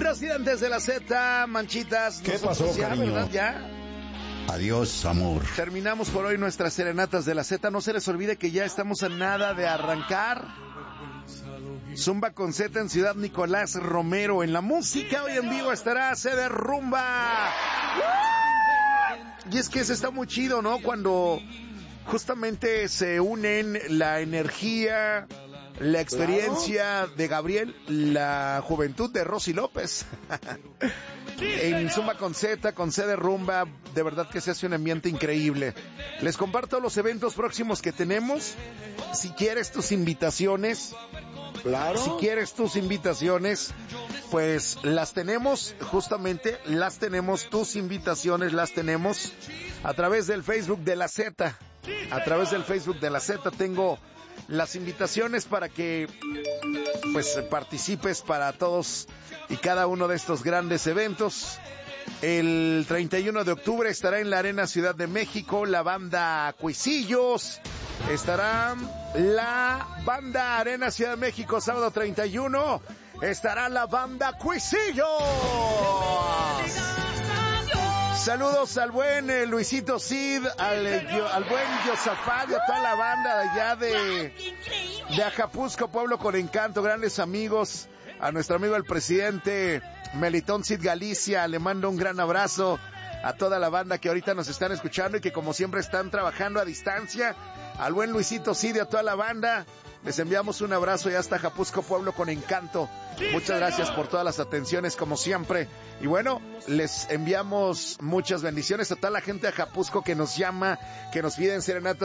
Presidentes de la Z, Manchitas. ¿Qué pasó, ya, cariño? ¿verdad? Ya. Adiós, amor. Terminamos por hoy nuestras serenatas de la Z. No se les olvide que ya estamos a nada de arrancar. Zumba con Z en Ciudad Nicolás Romero. En la música hoy en vivo estará CD Rumba. Y es que se está muy chido, ¿no? Cuando justamente se unen la energía, la experiencia de Gabriel, la juventud de Rosy López. En Zumba con Z, con CD Rumba, de verdad que se hace un ambiente increíble. Les comparto los eventos próximos que tenemos. Si quieres tus invitaciones, Claro. si quieres tus invitaciones, pues las tenemos, justamente las tenemos, tus invitaciones las tenemos a través del Facebook de la Z. A través del Facebook de la Z tengo las invitaciones para que pues participes para todos y cada uno de estos grandes eventos. El 31 de octubre estará en la Arena Ciudad de México la banda Cuisillos. Estará la banda Arena Ciudad de México, sábado 31. Estará la banda Cuisillos. Saludos al buen Luisito Cid, al buen Yosafat y a toda la banda de allá de Acapuzco, Pueblo con Encanto, grandes amigos. A nuestro amigo el presidente Melitón Cid Galicia, le mando un gran abrazo a toda la banda que ahorita nos están escuchando y que como siempre están trabajando a distancia. Al buen Luisito Cid y a toda la banda, les enviamos un abrazo y hasta Acapuzco, Pueblo con Encanto. Muchas gracias por todas las atenciones como siempre. Y bueno, les enviamos muchas bendiciones a toda la gente de Acapuzco que nos llama, que nos piden serenatas.